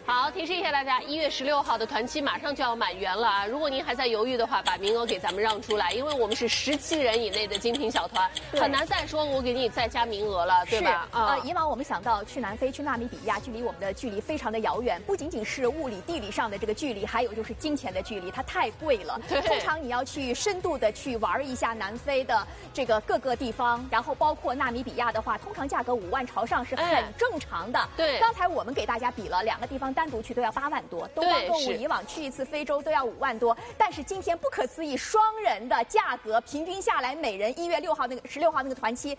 好，提示一下大家，1月16号的团期马上就要满员了啊！如果您还在犹豫的话，把名额给咱们让出来，因为我们是17人以内的精品小团，很难再说我给你再加名额了，对吧？ 以往我们想到去南非、去纳米比亚，距离我们的距离非常的遥远，不仅仅是物理、地理上的这个距离，还有就是金钱的距离，它太贵了。通常你要去深度的去玩一下南非的这个各个地方，然后包括纳米比亚的话，通常价格5万朝上是很正常的。 对， 刚才我们给大家比了2个地方单独去都要8万多，东方购物以往去一次非洲都要5万多，但是今天不可思议，双人的价格平均下来，每人1月6号那个16号那个团期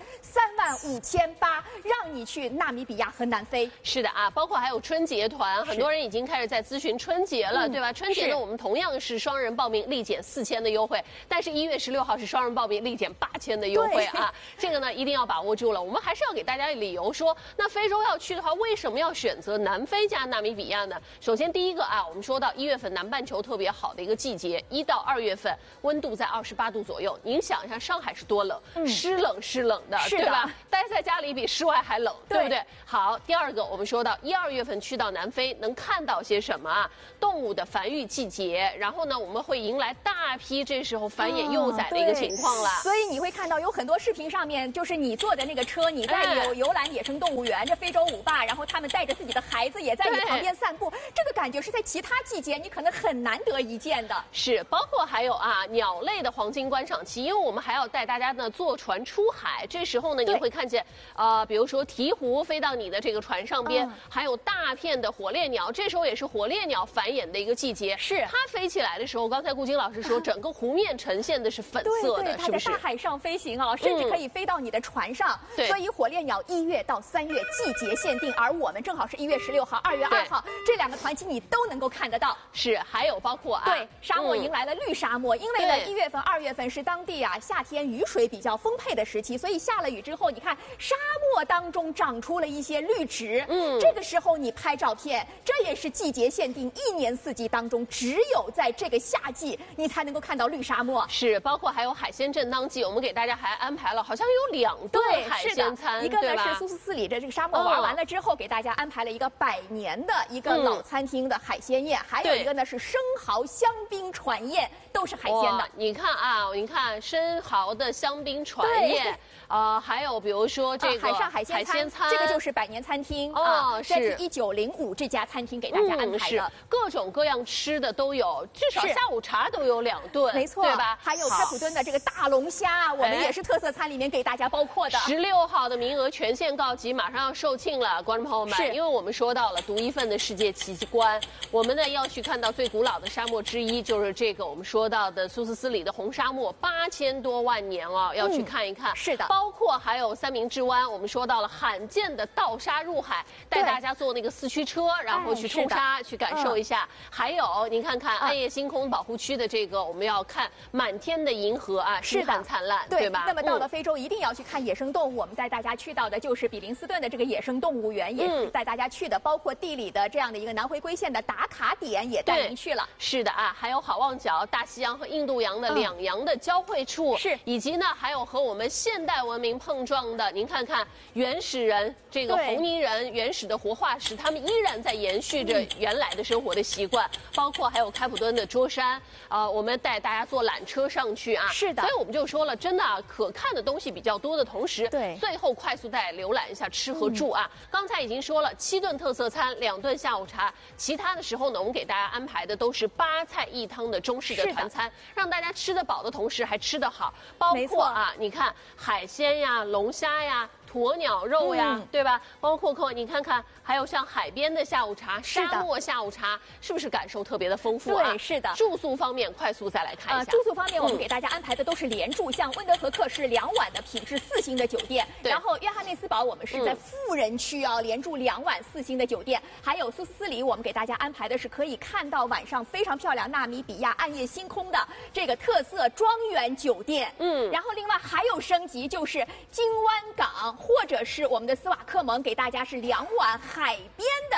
35800，让你去纳米比亚和南非。 是的啊，包括还有春节团，很多人已经开始在咨询春节了，对吧？春节呢，我们同样是双人报名立减4000的优惠，但是1月16号是双人报名立减8000的优惠啊，这个呢一定要把握住了。我们还是要给大家理由说，那非洲要去的话，为什么要选择南非加纳米比亚呢？首先第一个啊，我们说到1月份南半球特别好的一个季节，1到2月份温度在28度左右，您想一下上海是多冷，湿冷的，对吧？待在家里比室外还冷，对不对？好，第二个我们说到1、2月份去到南非能看到些什么啊？动物的繁育季节，然后呢我们会迎来大批这时候繁衍幼崽的一个情况了。 所以你会看到有很多视频上面，就是你坐的那个车，你在游览野生动物园，这非洲舞霸，然后他们带着自己的孩子也在你旁边散步，这个感觉是在其他季节你可能很难得一见的。 是，包括还有啊鸟类的黄金观赏期，因为我们还要带大家呢坐船出海，这时候呢你会看见比如说鹈鹕飞到你的这个船上边，还有大片的火烈鸟，这时候也是火烈鸟繁衍的一个季节。是，它飞起来的时候，刚才顾晶老师说，整个湖面呈现的是粉色的， 是不是？它在大海上飞行啊，甚至可以飞到你的船上。所以火烈鸟1月到3月季节限定，而我们正好是1月16号、2月2号这2个团期你都能够看得到。 是，还有包括沙漠迎来了绿沙漠，因为呢1月份、2月份是当地夏天雨水比较丰沛的时期，所以下了雨之后，你看沙漠当中长出了一些绿植。这个时候你拍照片，这也是季节限定，1年4季当中只有在这个夏季你才能够看到绿沙漠。 是，包括还有海鲜正当季，我们给大家还安排了好像有2顿海鲜餐， 一个呢是苏斯斯里的这个沙漠玩完了之后，给大家安排了一个100年的一个老餐厅的海鲜宴，还有一个呢是生蚝香槟船宴，都是海鲜的。 你看啊，你看生蚝的香槟船宴，还有比如说这个海上海鲜餐，这个就是100年餐厅这是1905这家餐厅给大家安排的， 各种各样吃的都有，至少下午茶都有2顿， 没错， 对吧？ 还有开普敦的这个大龙虾，我们也是特色餐里面给大家包括的。 16号的名额全线告急，马上要售罄了，观众朋友们，因为我们说到了独一份的世界奇观，我们呢要去看到最古老的沙漠之一，就是这个我们说到的苏斯斯里的红沙漠，8000多万年要去看一看。 是的， 包括还有三明治湾，我们说到了罕见的盗沙入海，带大家坐那个4驱车，然后去冲沙，去感受一下。还有您看看暗夜星空保护区的这个，我们要看满天的银河啊，星汉灿烂，对吧？ 那么到了非洲一定要去看野生动物，我们带大家去到的就是比林斯顿的这个野生动物园，也是带大家去的，包括地理的这样的一个南回归线的打卡点也带您去了。 是的啊，还有好望角、大西洋和印度洋的2洋的交汇处，以及呢还有和我们现代文明碰撞的，您看看原始人这个红泥人原始的活化石，他们依然在延续着原来的生活的习惯，包括还有开普敦的桌山我们带大家坐缆车上去啊。 是的， 所以我们就说了，真的可看的东西比较多的同时，最后快速带浏览一下吃和住啊。刚才已经说了7顿特色餐，2顿下午茶，其他的时候呢，我们给大家安排的都是8菜1汤的中式的团餐，让大家吃得饱的同时还吃得好，包括你看海鲜呀、龙虾呀、鸵鸟肉呀，对吧？包括你看看，还有像海边的下午茶、沙漠下午茶，是不是感受特别的丰富啊？ 对，是的。 住宿方面，快速再来看一下。 住宿方面，我们给大家安排的都是连住，像温德和克是2晚的品质4星的酒店，然后约翰内斯堡我们是在富人区连住2晚4星的酒店，还有苏斯斯里我们给大家安排的是可以看到晚上非常漂亮纳米比亚暗夜星空的这个特色庄园酒店。然后另外还有升级，就是金湾港或者是我们的斯瓦克蒙给大家是2晚海边的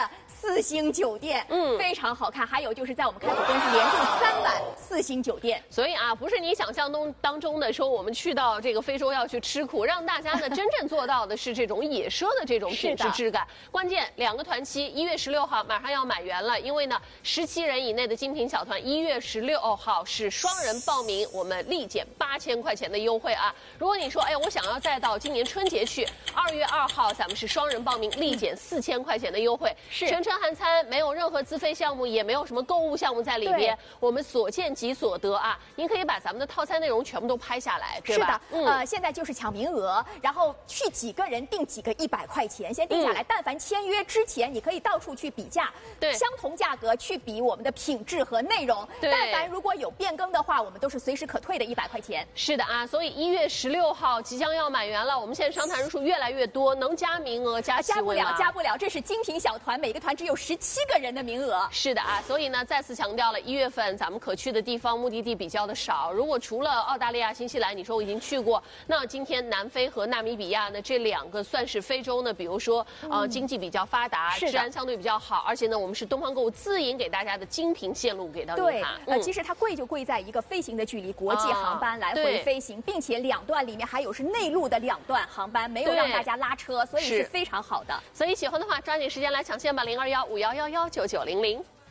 4星酒店，非常好看。还有就是在我们开普敦是连住3晚4星酒店。 所以啊，不是你想象当中的说我们去到这个非洲要去吃苦，让大家呢真正做到的是这种野奢的这种品质质感。关键2个团期1月16号马上要满员了，因为呢17人以内的精品小团1月16号是双人报名，我们立减8000块钱的优惠啊。如果你说，哎，我想要再到今年春节去，2月2号咱们是双人报名，立减4000块钱的优惠， 是全程含餐，没有任何资费项目，也没有什么购物项目在里边，我们所见即所得啊。您可以把咱们的套餐内容全部都拍下来，对吧？ 是的，现在就是抢名额，然后去几个人定几个100块钱，先定下来。但凡签约之前，你可以到处去比价， 对， 相同价格去比我们的品质和内容。但凡如果有变更的话，我们都是随时可退的100块钱。 是的啊，所以1月16号即将要满员了，我们现在商谈人数越来越多，能加名额加不了，这是精品小团，每个团只有17个人的名额。 是的啊，所以呢，再次强调了1月份咱们可去的地方目的地比较的少。如果除了澳大利亚、新西兰，你说我已经去过，那今天南非和纳米比亚呢，这2个算是非洲呢，比如说经济比较发达，治安相对比较好，而且呢，我们是东方购物自营给大家的精品线路给到您哈。 其实它贵就贵在一个飞行的距离，国际航班来回飞行，并且2段里面还有是内陆的2段航班，没有让大家拉车，所以是非常好的。 所以喜欢的话，抓紧时间来抢线吧，021511199900。